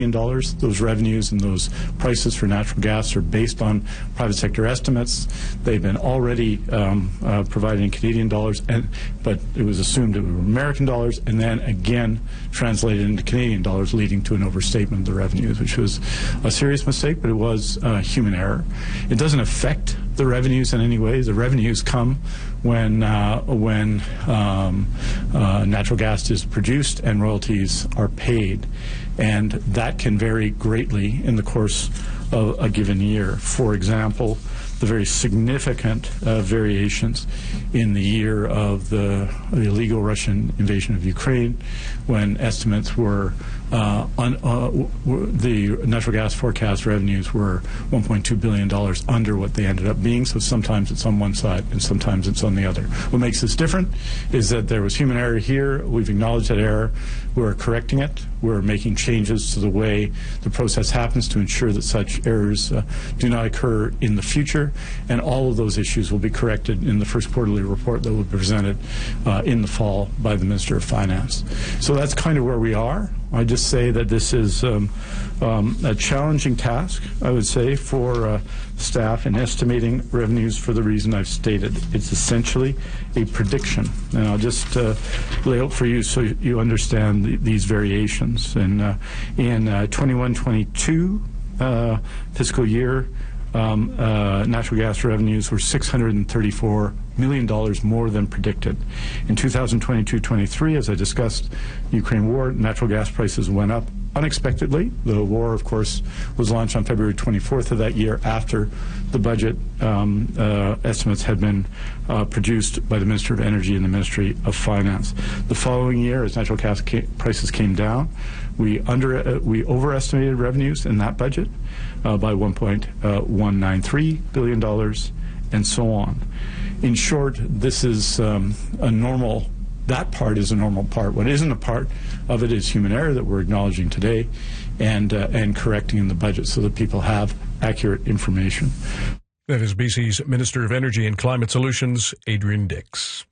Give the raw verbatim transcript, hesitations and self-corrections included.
dollars. Those revenues and those prices for natural gas are based on private sector estimates. They've been already um, uh, provided in Canadian dollars, and, but it was assumed it were American dollars, and then again translated into Canadian dollars, leading to an overstatement of the revenues, which was a serious mistake, but it was uh, human error. It doesn't affect the revenues in any way. The revenues come when uh, when um, uh, natural gas is produced and royalties are paid, and that can vary greatly in the course of a given year. For example, the very significant uh, variations in the year of the, the illegal Russian invasion of Ukraine, when estimates were uh, un, uh, w the natural gas forecast revenues were one point two billion dollars under what they ended up being. So sometimes it's on one side and sometimes it's on the other. What makes this different is that there was human error here. We've acknowledged that error. We're correcting it. We're making changes to the way the process happens to ensure that such errors uh, do not occur in the future. And all of those issues will be corrected in the first quarterly report that will be presented uh, in the fall by the Minister of Finance. So that's kind of where we are. I just say that this is um, um, a challenging task, I would say, for uh, staff in estimating revenues for the reason I've stated. It's essentially a prediction. And I'll just uh, lay out for you so you understand the, these variations. And uh, in uh, twenty-one twenty-two uh, fiscal year, Um, uh, natural gas revenues were six hundred thirty-four million dollars more than predicted. In two thousand twenty-two twenty-three, as I discussed, the Ukraine war, natural gas prices went up unexpectedly. The war, of course, was launched on February twenty-fourth of that year after the budget um, uh, estimates had been uh, produced by the Minister of Energy and the Ministry of Finance. The following year, as natural gas ca prices came down, we under uh, we overestimated revenues in that budget uh, by one point one nine three billion dollars, and so on. In short, this is um, a normal. That part is a normal part. What isn't a part of it is human error that we're acknowledging today, and uh, and correcting in the budget so that people have accurate information. That is B C's Minister of Energy and Climate Solutions, Adrian Dix.